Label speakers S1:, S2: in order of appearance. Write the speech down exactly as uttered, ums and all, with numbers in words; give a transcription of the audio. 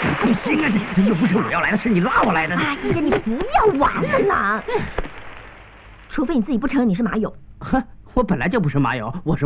S1: 不行啊，这又不是我要来的，是你拉我来的。
S2: 哎呀，你不要玩了啦！除非你自己不承认你是马友。
S1: 哼，我本来就不是马友，我是。